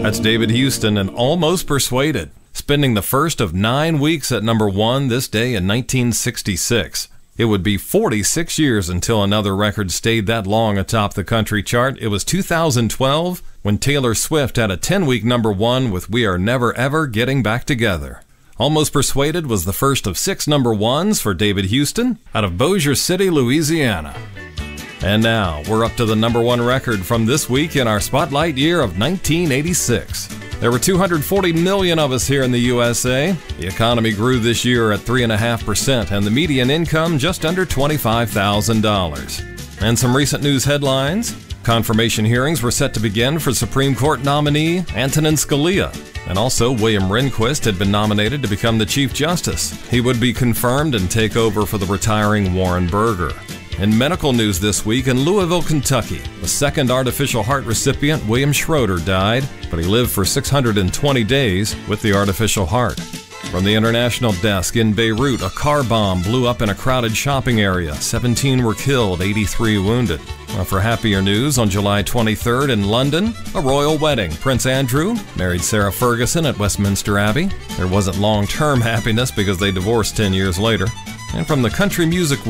That's David Houston and Almost Persuaded, spending the first of 9 weeks at number 1 this day in 1966. It would be 46 years until another record stayed that long atop the country chart. It was 2012 when Taylor Swift had a 10-week number 1 with We Are Never Ever Getting Back Together. Almost Persuaded was the first of 6 number 1s for David Houston out of Bossier City, Louisiana. And now, we're up to the number 1 record from this week in our spotlight year of 1986. There were 240 million of us here in the USA. The economy grew this year at 3.5%, and the median income just under $25,000. And some recent news headlines. Confirmation hearings were set to begin for Supreme Court nominee Antonin Scalia. And also, William Rehnquist had been nominated to become the Chief Justice. He would be confirmed and take over for the retiring Warren Burger. In medical news this week, in Louisville, Kentucky, the second artificial heart recipient, William Schroeder, died, but he lived for 620 days with the artificial heart. From the international desk, in Beirut, a car bomb blew up in a crowded shopping area. 17 were killed, 83 wounded. For happier news, on July 23rd in London, a royal wedding. Prince Andrew married Sarah Ferguson at Westminster Abbey. There wasn't long-term happiness because they divorced 10 years later. And from the country music